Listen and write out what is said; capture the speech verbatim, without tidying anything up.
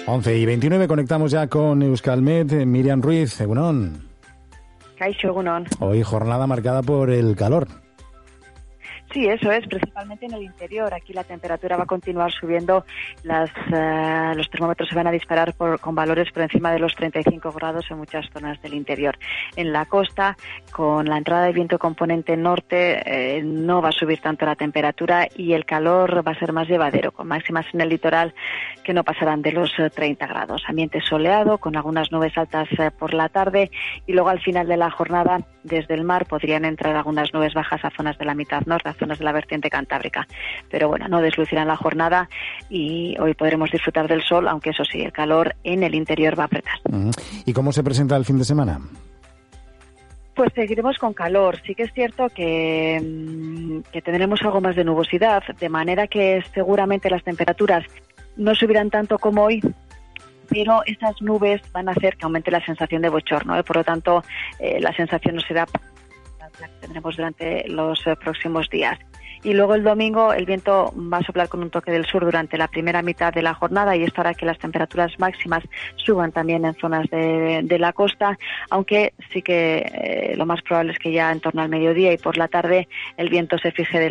once y veintinueve, conectamos ya con Euskalmet. Miriam Ruiz, egunon. Kaixo, egunon. Hoy jornada marcada por el calor. Sí, eso es, principalmente en el interior. Aquí la temperatura va a continuar subiendo, las, uh, los termómetros se van a disparar por, con valores por encima de los treinta y cinco grados en muchas zonas del interior. En la costa, con la entrada de viento componente norte, eh, no va a subir tanto la temperatura y el calor va a ser más llevadero, con máximas en el litoral que no pasarán de los uh, treinta grados. Ambiente soleado, con algunas nubes altas uh, por la tarde, y luego al final de la jornada, desde el mar, podrían entrar algunas nubes bajas a zonas de la mitad norte, a zonas de la vertiente cantábrica. Pero bueno, no deslucirán la jornada y hoy podremos disfrutar del sol, aunque eso sí, el calor en el interior va a apretar. ¿Y cómo se presenta el fin de semana? Pues seguiremos con calor. Sí que es cierto que, que tendremos algo más de nubosidad, de manera que seguramente las temperaturas no subirán tanto como hoy, pero esas nubes van a hacer que aumente la sensación de bochorno, ¿eh? Por lo tanto, eh, la sensación no será la que tendremos durante los eh, próximos días. Y luego el domingo el viento va a soplar con un toque del sur durante la primera mitad de la jornada, y esto hará que las temperaturas máximas suban también en zonas de, de la costa, aunque sí que eh, lo más probable es que ya en torno al mediodía y por la tarde el viento se fije del